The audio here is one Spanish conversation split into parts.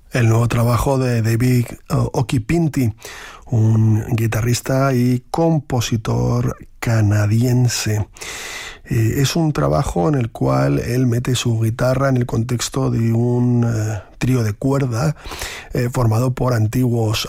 El nuevo trabajo de David Occhipinti, un guitarrista y compositor canadiense. Es un trabajo en el cual él mete su guitarra en el contexto de un trío de cuerda formado por antiguas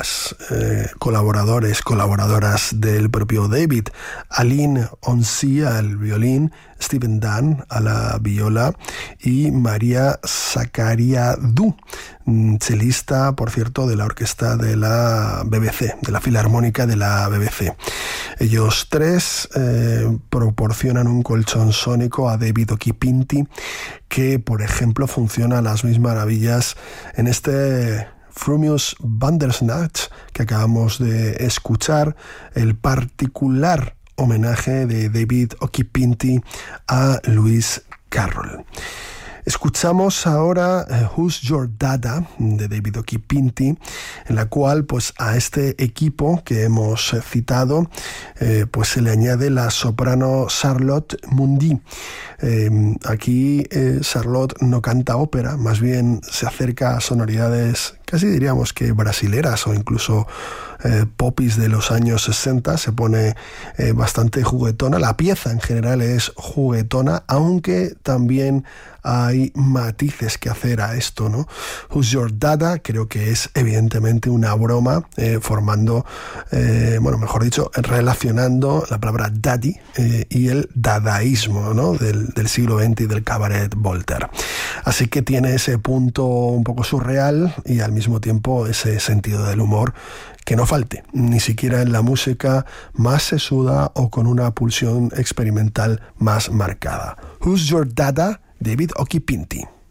colaboradoras del propio David. Aline Onsi al violín, Stephen Dunn a la viola y María Zacariadou, chelista, por cierto, de la orquesta de la BBC, de la Filarmónica de la BBC. Ellos tres proporcionan un colchón sónico a David Occhipinti que, por ejemplo, funciona a las mismas maravillas en este Frumius Bandersnatch que acabamos de escuchar, el particular homenaje de David Occhipinti a Lewis Carroll. Escuchamos ahora Who's Your Dada de David Occhipinti, en la cual pues a este equipo que hemos citado pues se le añade la soprano Charlotte Mundy. Aquí Charlotte no canta ópera, más bien se acerca a sonoridades casi diríamos que brasileras o incluso popis de los años 60, se pone bastante juguetona. La pieza en general es juguetona, aunque también hay matices que hacer a esto, ¿no? Who's Your Dada creo que es evidentemente una broma, formando, mejor dicho, relacionando la palabra daddy y el dadaísmo, ¿no? del siglo XX y del cabaret Voltaire. Así que tiene ese punto un poco surreal y al mismo tiempo ese sentido del humor que no falte, ni siquiera en la música más sesuda o con una pulsión experimental más marcada. Who's Your Dada? David Occhipinti.